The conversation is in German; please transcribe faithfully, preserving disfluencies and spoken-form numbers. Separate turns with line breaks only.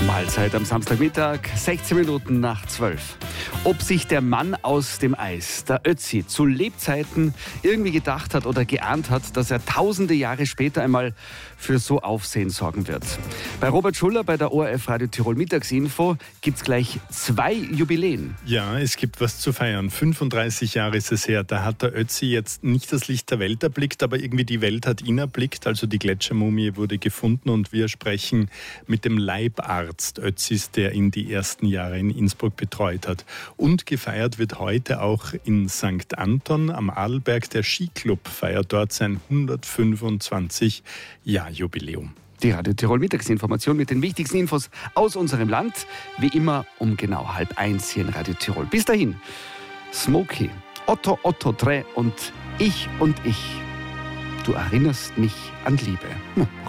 Mahlzeit am Samstagmittag, sechzehn Minuten nach zwölf. Ob sich der Mann aus dem Eis, der Ötzi, zu Lebzeiten irgendwie gedacht hat oder geahnt hat, dass er tausende Jahre später einmal für so Aufsehen sorgen wird. Bei Robert Schuller bei der O R F Radio Tirol Mittagsinfo gibt es gleich zwei Jubiläen.
Ja, es gibt was zu feiern. fünfunddreißig Jahre ist es her. Da hat der Ötzi jetzt nicht das Licht der Welt erblickt, aber irgendwie die Welt hat ihn erblickt. Also die Gletschermumie wurde gefunden und wir sprechen mit dem Leibarzt Ötzis, der ihn die ersten Jahre in Innsbruck betreut hat. Und gefeiert wird heute auch in Sankt Anton am Adelberg. Der Skiclub feiert dort sein hundertfünfundzwanzig Jahr Jubiläum.
Die Radio Tirol Mittagsinformation mit den wichtigsten Infos aus unserem Land. Wie immer um genau halb eins hier in Radio Tirol. Bis dahin, Smokey, Otto, Otto, Tre und Ich und Ich. Du erinnerst mich an Liebe.